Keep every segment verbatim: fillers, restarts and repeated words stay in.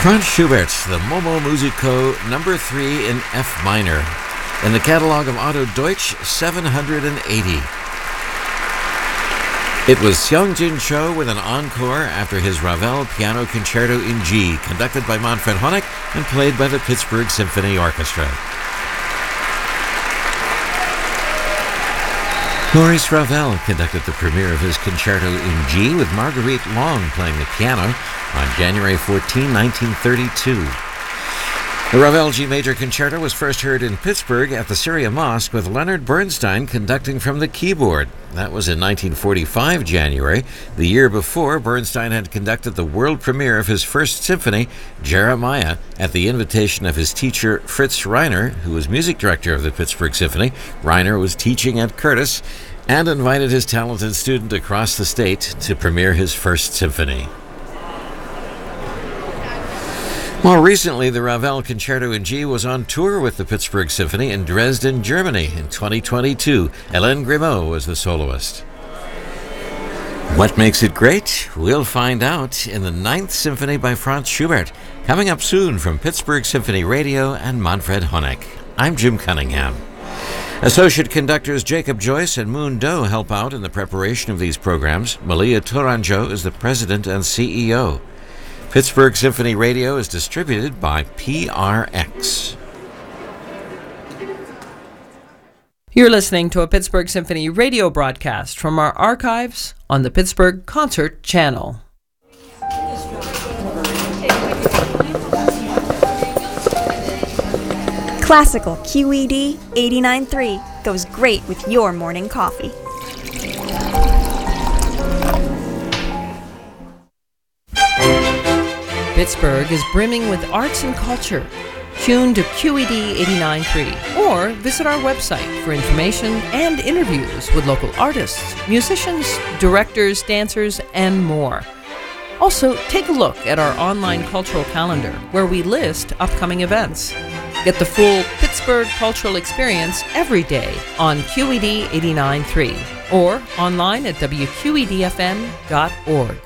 Franz Schubert, the Momo Musico number three in F minor. In the catalog of Otto Deutsch, seven hundred eighty. It was Seong-Jin Cho with an encore after his Ravel Piano Concerto in G, conducted by Manfred Honeck and played by the Pittsburgh Symphony Orchestra. Maurice Ravel conducted the premiere of his Concerto in G with Marguerite Long playing the piano on January fourteenth, nineteen thirty-two. The Ravel G Major Concerto was first heard in Pittsburgh at the Syria Mosque with Leonard Bernstein conducting from the keyboard. That was in nineteen forty-five, January. The year before, Bernstein had conducted the world premiere of his first symphony, Jeremiah, at the invitation of his teacher, Fritz Reiner, who was music director of the Pittsburgh Symphony. Reiner was teaching at Curtis and invited his talented student across the state to premiere his first symphony. More recently, the Ravel Concerto in G was on tour with the Pittsburgh Symphony in Dresden, Germany in twenty twenty-two. Hélène Grimaud was the soloist. What makes it great? We'll find out in the Ninth Symphony by Franz Schubert, coming up soon from Pittsburgh Symphony Radio and Manfred Honeck. I'm Jim Cunningham. Associate conductors Jacob Joyce and Moon Doe help out in the preparation of these programs. Malia Tourangeau is the president and C E O. Pittsburgh Symphony Radio is distributed by P R X. You're listening to a Pittsburgh Symphony radio broadcast from our archives on the Pittsburgh Concert Channel. Classical Q E D eighty-nine point three goes great with your morning coffee. Pittsburgh is brimming with arts and culture. Tune to Q E D eighty-nine point three or visit our website for information and interviews with local artists, musicians, directors, dancers, and more. Also, take a look at our online cultural calendar where we list upcoming events. Get the full Pittsburgh cultural experience every day on Q E D eighty-nine point three or online at w q e d f m dot org.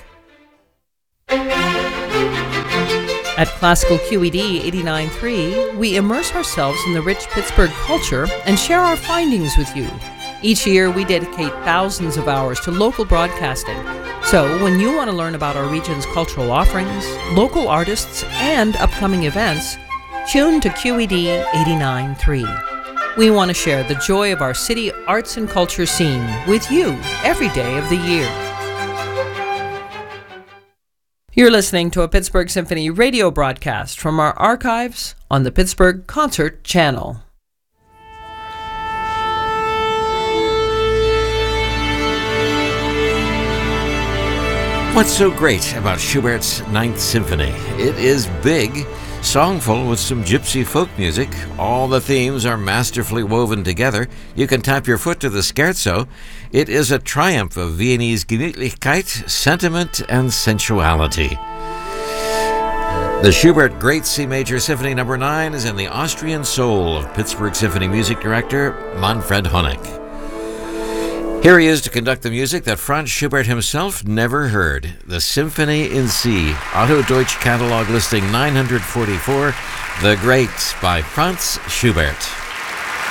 At Classical Q E D eighty-nine point three, we immerse ourselves in the rich Pittsburgh culture and share our findings with you. Each year, we dedicate thousands of hours to local broadcasting. So, when you want to learn about our region's cultural offerings, local artists, and upcoming events, tune to Q E D eighty-nine point three. We want to share the joy of our city arts and culture scene with you every day of the year. You're listening to a Pittsburgh Symphony radio broadcast from our archives on the Pittsburgh Concert Channel. What's so great about Schubert's Ninth Symphony? It is big, songful with some gypsy folk music. All the themes are masterfully woven together. You can tap your foot to the scherzo. It is a triumph of Viennese Gemütlichkeit, sentiment, and sensuality. The Schubert Great C Major Symphony number nine is in the Austrian soul of Pittsburgh Symphony music director Manfred Honeck. Here he is to conduct the music that Franz Schubert himself never heard, the Symphony in C, Otto Deutsch catalog listing nine hundred forty-four, The Great by Franz Schubert.